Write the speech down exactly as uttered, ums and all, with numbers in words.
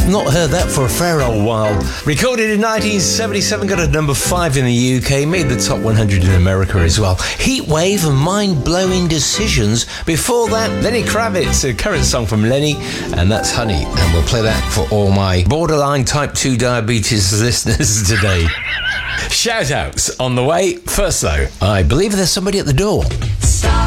Not heard that for a fair old while. Recorded in nineteen seventy-seven, got a number five in the U K, made the top one hundred in America as well. Heatwave and Mind-Blowing Decisions. Before that, Lenny Kravitz, a current song from Lenny, and that's Honey. And we'll play that for all my borderline type two diabetes listeners today. Shout outs on the way. First though, I believe there's somebody at the door.